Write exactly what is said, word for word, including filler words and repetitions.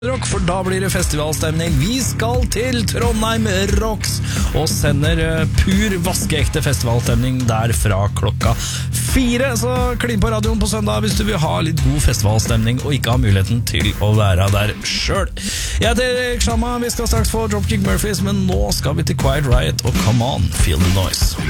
Rock, for da blir det festivalstemning. Vi skal til Trondheim Rocks og sender pur vaskeekte festivalstemning der fra klokka fire. Så klin på radioen på søndag hvis du vil ha litt god festivalstemning og ikke ha muligheten til å være der selv. Jeg heter Erik Shamma, vi skal straks få Dropkick Murphys, men nå skal vi til Quiet Riot og Come On, Feel the Noise.